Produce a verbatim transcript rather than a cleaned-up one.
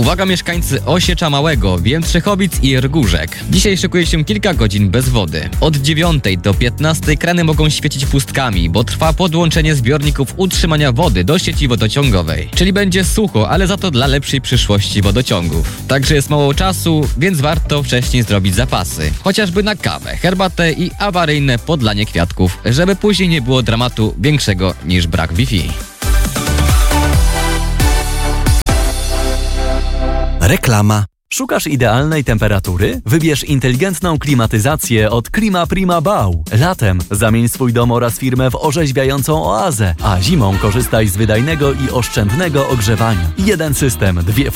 Uwaga mieszkańcy Osiecza Małego, Więtrzychowic i Rgórzek. Dzisiaj szykuje się kilka godzin bez wody. Od dziewiątej do piętnastej krany mogą świecić pustkami, bo trwa podłączenie zbiorników utrzymania wody do sieci wodociągowej. Czyli będzie sucho, ale za to dla lepszej przyszłości wodociągów. Także jest mało czasu, więc warto wcześniej zrobić zapasy. Chociażby na kawę, herbatę i awaryjne podlanie kwiatków, żeby później nie było dramatu większego niż brak Wi-Fi. Reklama. Szukasz idealnej temperatury? Wybierz inteligentną klimatyzację od Klima Prima Bau. Latem zamień swój dom oraz firmę w orzeźwiającą oazę, a zimą korzystaj z wydajnego i oszczędnego ogrzewania. Jeden system, dwie